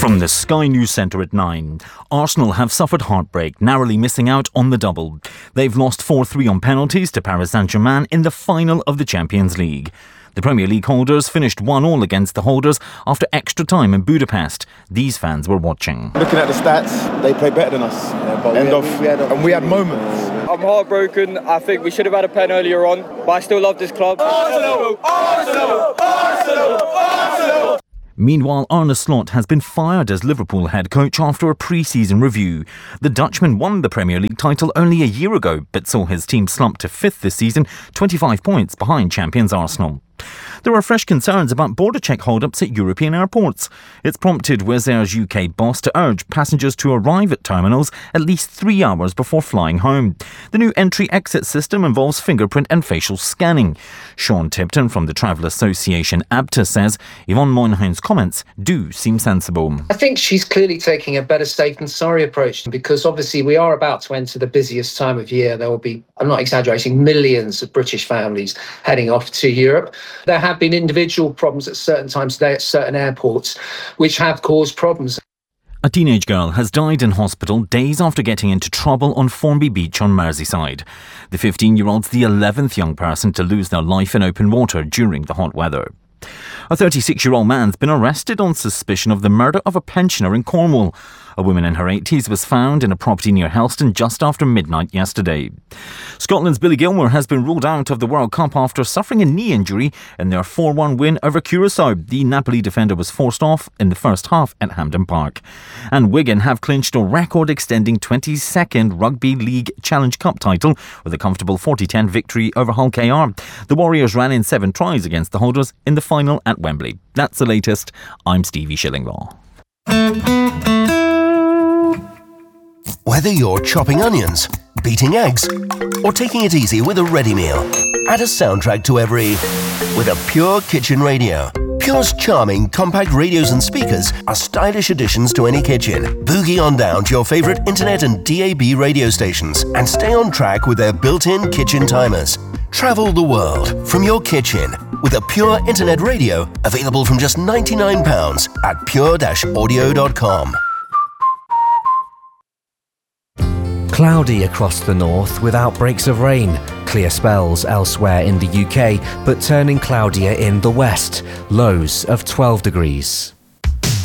From the Sky News Centre at 9, Arsenal have suffered heartbreak, narrowly missing out on the double. They've lost 4-3 on penalties to Paris Saint-Germain in the final of the Champions League. The Premier League holders finished 1-1 against the holders after extra time in Budapest. These fans were watching. Looking at the stats, they play better than us. And we had moments. I'm heartbroken. I think we should have had a pen earlier on, but I still love this club. Arsenal! Arsenal! Arsenal! Arsenal! Meanwhile, Arne Slot has been fired as Liverpool head coach after a pre-season review. The Dutchman won the Premier League title only a year ago, but saw his team slump to 5th this season, 25 points behind champions Arsenal. There are fresh concerns about border check hold-ups at European airports. It's prompted Wizz Air's UK boss to urge passengers to arrive at terminals at least 3 hours before flying home. The new entry-exit system involves fingerprint and facial scanning. Sean Tipton from the Travel Association ABTA says Yvonne Moynihan's comments do seem sensible. I think she's clearly taking a better safe than sorry approach, because obviously we are about to enter the busiest time of year. There will be, I'm not exaggerating, millions of British families heading off to Europe. There have been individual problems at certain times today at certain airports which have caused problems. A teenage girl has died in hospital days after getting into trouble on Formby Beach on Merseyside. The 15-year-old's the 11th young person to lose their life in open water during the hot weather. A 36-year-old man's been arrested on suspicion of the murder of a pensioner in Cornwall. A woman in her 80s was found in a property near Helston just after midnight yesterday. Scotland's Billy Gilmour has been ruled out of the World Cup after suffering a knee injury in their 4-1 win over Curaçao. The Napoli defender was forced off in the first half at Hampden Park. And Wigan have clinched a record-extending 22nd Rugby League Challenge Cup title with a comfortable 40-10 victory over Hull KR. The Warriors ran in 7 tries against the holders in the final at Wembley. That's the latest. I'm Stevie Shillinglaw. Whether you're chopping onions, beating eggs, or taking it easy with a ready meal, add a soundtrack to every with a Pure Kitchen radio. Pure's charming compact radios and speakers are stylish additions to any kitchen. Boogie on down to your favourite internet and DAB radio stations and stay on track with their built-in kitchen timers. Travel the world from your kitchen with a Pure internet radio available from just £99 at pure-audio.com. Cloudy across the north with outbreaks of rain. Clear spells elsewhere in the UK, but turning cloudier in the west. Lows of 12 degrees.